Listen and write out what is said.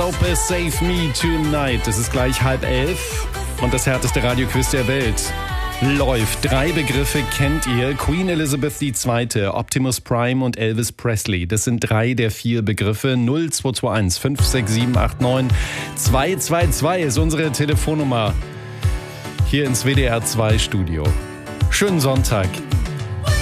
Lopez, Save Me Tonight. Es ist gleich 10:30 und das härteste Radioquiz der Welt läuft. 3 Begriffe kennt ihr. Queen Elizabeth II., Optimus Prime und Elvis Presley. Das sind 3 der 4 Begriffe. 0221 56789 222 ist unsere Telefonnummer hier ins WDR 2 Studio. Schönen Sonntag.